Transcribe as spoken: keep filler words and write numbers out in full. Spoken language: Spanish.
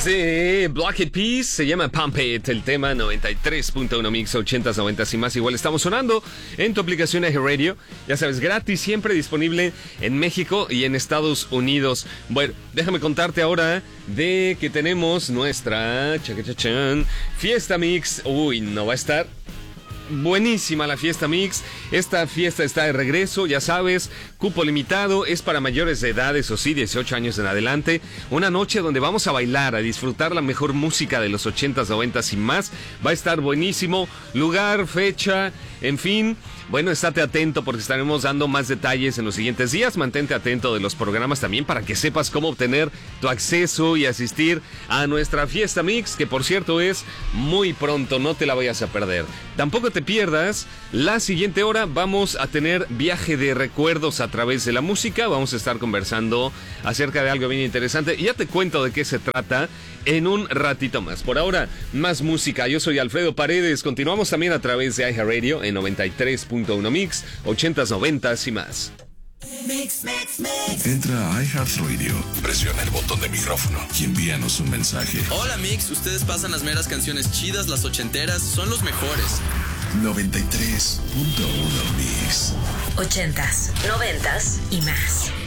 Es de Black Eyed Peas, se llama Pump It, el tema noventa y tres punto uno Mix, ochentas, noventas y más. Igual estamos sonando en tu aplicación iHeartRadio, ya sabes, gratis, siempre disponible en México y en Estados Unidos. Bueno, déjame contarte ahora de que tenemos nuestra chacachachan, Fiesta Mix. Uy, no va a estar buenísima la Fiesta Mix. Esta fiesta está de regreso, ya sabes, cupo limitado, es para mayores de edad, eso sí, dieciocho años en adelante. Una noche donde vamos a bailar, a disfrutar la mejor música de los ochentas, noventas y más. Va a estar buenísimo, lugar, fecha, en fin. Bueno, estate atento porque estaremos dando más detalles en los siguientes días. Mantente atento de los programas también para que sepas cómo obtener tu acceso y asistir a nuestra Fiesta Mix, que por cierto es muy pronto, no te la vayas a perder. Tampoco te pierdas la siguiente hora, vamos a tener viaje de recuerdos a través de la música. Vamos a estar conversando acerca de algo bien interesante y ya te cuento de qué se trata en un ratito más. Por ahora, más música. Yo soy Alfredo Paredes. Continuamos también a través de iHeartRadio en noventa y tres punto uno Mix, ochentas, noventas y más. Mix, mix, mix. Entra a iHeartRadio, presiona el botón de micrófono y envíanos un mensaje. Hola Mix, ustedes pasan las meras canciones chidas, las ochenteras, son los mejores. noventa y tres punto uno Mix. Ochentas, noventas y más.